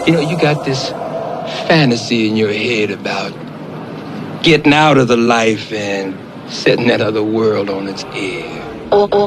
You know, you got this fantasy in your head about getting out of the life and setting that other world on its ear.